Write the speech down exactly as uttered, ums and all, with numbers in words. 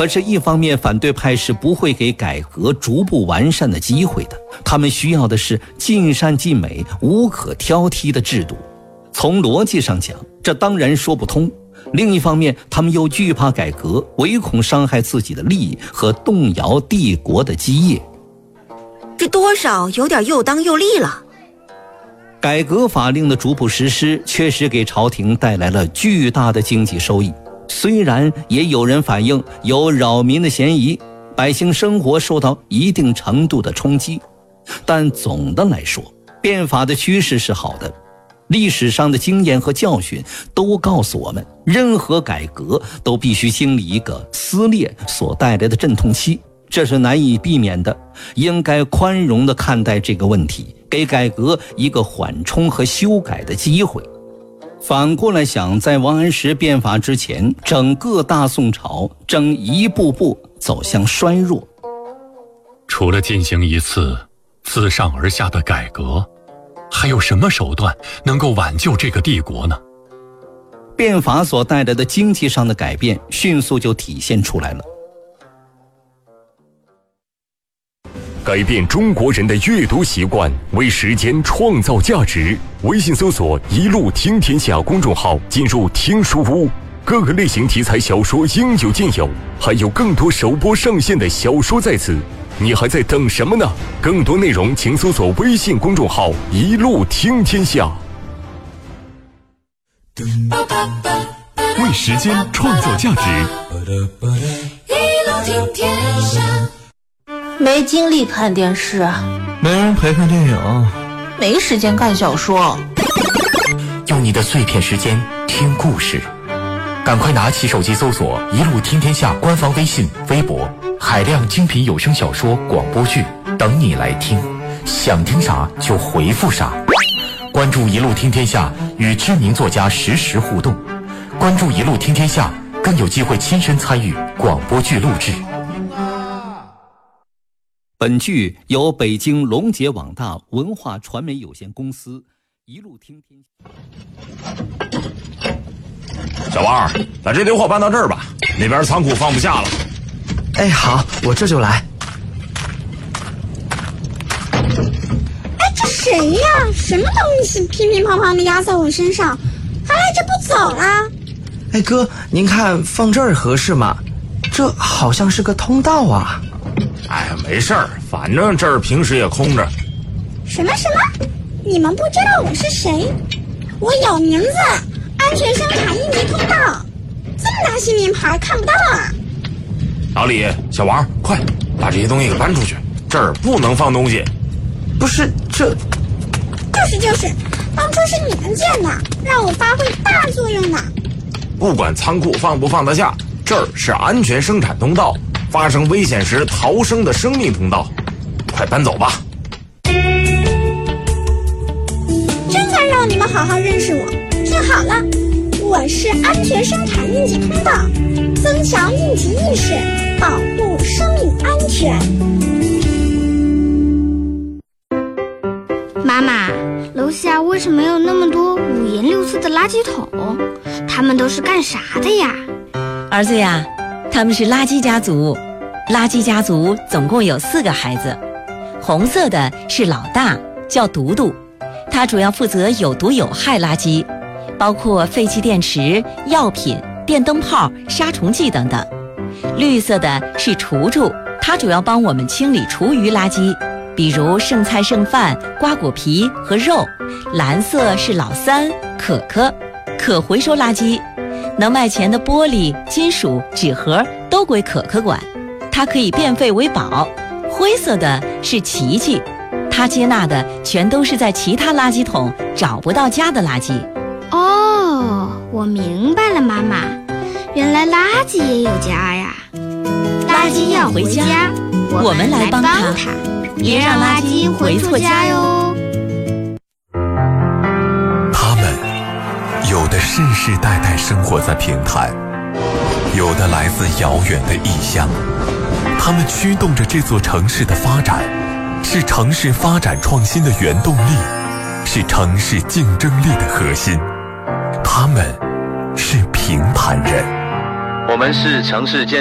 可是一方面反对派是不会给改革逐步完善的机会的，他们需要的是尽善尽美、无可挑剔的制度。从逻辑上讲，这当然说不通。另一方面，他们又惧怕改革，唯恐伤害自己的利益和动摇帝国的基业。 这多少有点又当又立了。 改革法令的逐步实施确实给朝廷带来了巨大的经济收益，虽然也有人反映有扰民的嫌疑，百姓生活受到一定程度的冲击，但总的来说，变法的趋势是好的。历史上的经验和教训都告诉我们，任何改革都必须经历一个撕裂所带来的阵痛期，这是难以避免的。应该宽容地看待这个问题，给改革一个缓冲和修改的机会。反过来想，在王安石变法之前，整个大宋朝正一步步走向衰弱。 除了进行一次自上而下的改革，还有什么手段能够挽救这个帝国呢？ 变法所带来的经济上的改变迅速就体现出来了。 改变中国人的阅读习惯，为时间创造价值。微信搜索一路听天下公众号，进入听书屋，各个类型题材小说应有尽有，还有更多首播上线的小说在此，你还在等什么呢？更多内容请搜索微信公众号一路听天下。 为时间创造价值， 一路听天下。 没精力看电视， 没人陪看电影， 没时间看小说。 用你的碎片时间听故事，赶快拿起手机搜索一路听天下官方微信微博，海量精品有声小说广播剧等你来听，想听啥就回复啥。关注一路听天下，与知名作家实时互动。关注一路听天下，更有机会亲身参与广播剧录制。 本剧由北京龙杰网大文化传媒有限公司一路听天下。小王，把这堆货搬到这儿吧，那边仓库放不下了。 哎，好，我这就来。 哎，这谁呀？什么东西乒乒乓乓的压在我身上，还赖着不走啦？ 哎哥，您看放这儿合适吗？这好像是个通道啊。 哎呀，没事儿，反正这儿平时也空着。 什么什么？你们不知道我是谁？我有名字，安全生产应急通道。这么大信名牌看不到啊？ 老李，小王，快把这些东西给搬出去，这儿不能放东西。 不是，这就是就是，当初是你们建的，让我发挥大作用呢。 不管仓库放不放得下，这儿是安全生产通道，发生危险时逃生的生命通道，快搬走吧。 真该让你们好好认识我。听好了，我是安全生产应急通道，增强应急意识，保护生命安全。 妈妈，楼下为什么有那么多五颜六色的垃圾桶？他们都是干啥的呀？ 儿子呀，他们是垃圾家族。垃圾家族总共有四个孩子，红色的是老大，叫独独，他主要负责有毒有害垃圾，包括废弃电池、药品、电灯泡、杀虫剂等等。绿色的是厨厨，他主要帮我们清理厨余垃圾，比如剩菜剩饭、瓜果皮和肉。蓝色是老三，可可，可回收垃圾，能卖钱的玻璃、金属、纸盒都归可可管，它可以变废为宝。灰色的是琪琪，他接纳的全都是在其他垃圾桶找不到家的垃圾。 哦，我明白了，妈妈，原来垃圾也有家呀。垃圾要回家， 我们来帮他， 别让垃圾回错家哟。 他们有的世世代代生活在平潭，有的来自遥远的异乡，他们驱动着这座城市的发展，是城市发展创新的原动力，是城市竞争力的核心。他们是平潭人。 我们是城市建